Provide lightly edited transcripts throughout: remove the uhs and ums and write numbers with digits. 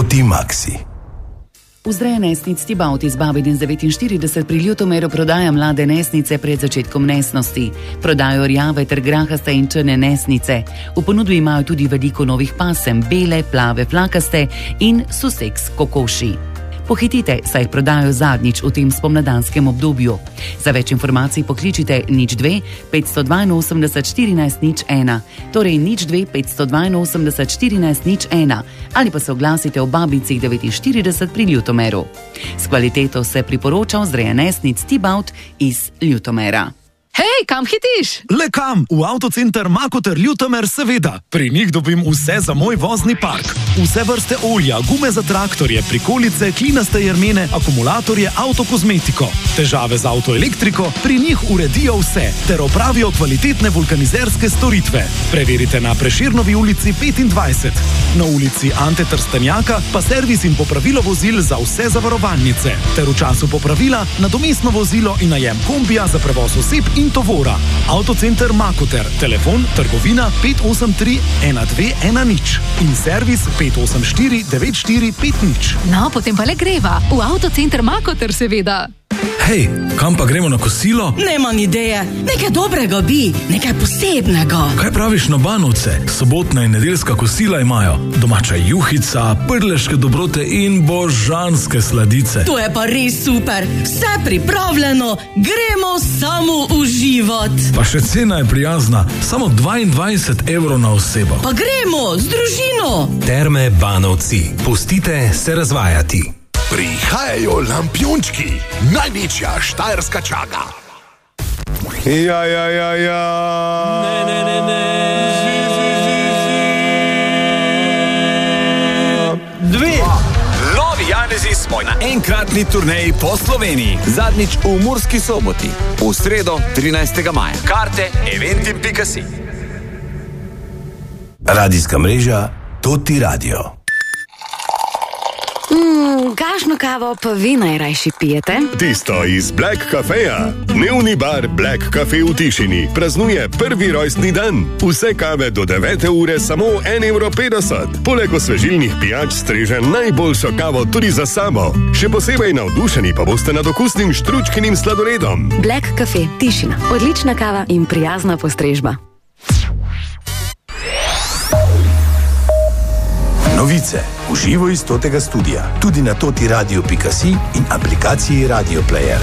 T-Maxi. Vzreja nesnic T-Baut iz Babin 49 pri Ljutomeru prodaja mlade nesnice pred začetkom nesnosti. Prodajo rjave ter grahaste in črne nesnice. V ponudbi imajo tudi veliko novih pasem, bele, plave, flakaste in suseks kokoši. Pohitite, saj jih prodajo zadnjič v tem spomladanskem obdobju. Za več informacij pokličite 02 582 14 01, torej 02 582 14 01, ali pa se oglasite v Babincih 49 pri Ljutomeru. S kvaliteto se priporoča vzreja nesnic T-Baut iz Ljutomera. Hej, kam hitiš? Le kam? V Avtocenter Makoter Ljutomer, seveda. Pri njih dobim vse za moj vozni park. Vse vrste olja, gume za traktorje, prikolice, klinaste jermene, akumulatorje, avtokozmetiko. Težave z avtoelektriko, pri njih uredijo vse, ter opravijo kvalitetne vulkanizerske storitve. Preverite na Prešernovi ulici 25. Na ulici Ante Trstenjaka pa servis in popravilo vozil za vse zavarovalnice. Ter v času popravila nadomestno vozilo in najem kombija za prevoz oseb in tovora. Avtocenter Makoter, telefon trgovina 583 1210 in servis 584 9450. No, potem pa le greva. V Avtocenter Makoter, seveda. Hej, kam pa gremo na kosilo? Nemam ideje. Nekaj dobrega bi, nekaj posebnega. Kaj praviš na Banovce? Sobotna in nedeljska kosila imajo. Domača juhica, prleške dobrote in božanske sladice. To je pa res super. Vse pripravljeno, gremo samo uživati. Pa še cena je prijazna, samo 22 € na osebo. Pa gremo z družino. Terme Banovci. Pustite se razvajati. Prihajajo lampiončki, največja štajerska čaga. Ja. Dve. Novi Janezi smo na enkratni turneji po Sloveniji. Zadnjič v Murski Soboti. V sredo 13. maja. Karte eventim.si. Radijska mreža Toti Radio. Kakšno kavo pa vi najrajši pijete? Tisto iz Black Cafeja. Dnevni bar Black Cafe v Tišini praznuje prvi rojstni dan. Vse kave do 9 ure samo 1,50 €. Poleg osvežilnih pijač streže najboljšo kavo tudi za sabo. Še posebej navdušeni pa boste nad okusnim štručkinim sladoledom. Black Cafe Tišina. Odlična kava in prijazna postrežba. Novice v živo iz Totega studia, tudi na totiradio.si in aplikaciji Radio Player.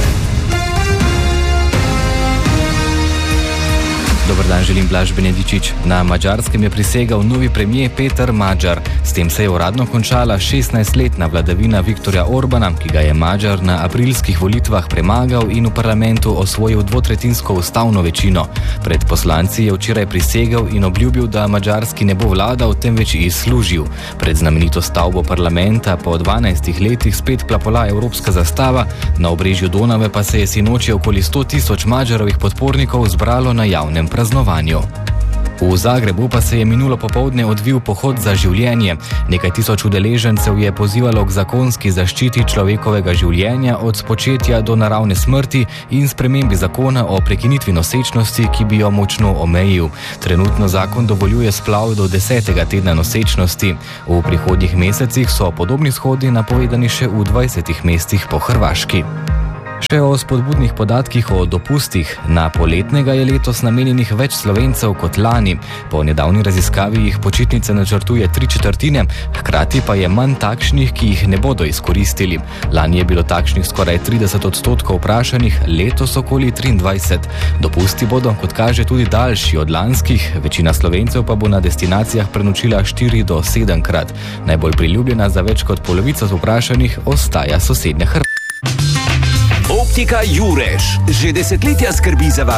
Dober dan, želim Blaž Benedičič. Na Madžarskem je prisegal novi premijer Peter Magyar. S tem se je uradno končala 16-letna vladavina Viktorja Orbana, ki ga je Magyar na aprilskih volitvah premagal in v parlamentu osvojil dvotretjinsko ustavno večino. Pred poslanci je včeraj prisegal in obljubil, da Madžarski ne bo vladal, temveč izslužil. Pred znamenito stavbo parlamenta po 12 letih spet plapola evropska zastava, na obrežju Donave pa se je sinoči okoli 100 000 Magyarovih podpornikov zbralo na javnem praznovanju. V Zagrebu pa se je minulo popoldne odvil pohod za življenje. Nekaj tisoč udeležencev je pozivalo k zakonski zaščiti človekovega življenja od spočetja do naravne smrti in spremembi zakona o prekinitvi nosečnosti, ki bi jo močno omejil. Trenutno zakon dovoljuje splav do 10. tedna nosečnosti. V prihodnjih mesecih so podobni shodi napovedani še v 20 mestih po Hrvaški. Še o spodbudnih podatkih o dopustih. Na poletnega je letos namenjenih več Slovencev kot lani. Po nedavni raziskavi jih počitnice načrtuje 3/4, hkrati pa je manj takšnih, ki jih ne bodo izkoristili. Lani je bilo takšnih skoraj 30% vprašanih, letos okoli 23. Dopusti bodo, kot kaže, tudi daljši od lanskih, večina Slovencev pa bo na destinacijah prenočila 4 do 7 krat. Najbolj priljubljena za več kot polovico vprašanih ostaja sosednja Hrvaška. Optika Jureš že desetletja skrbi za